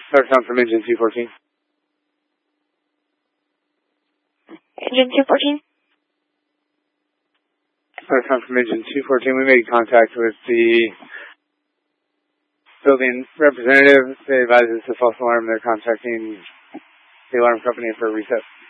Start sound from engine 214. Engine 214. Start sound from engine 214. We made contact with the building representative. They advised us a false alarm. They're contacting the alarm company for a reset.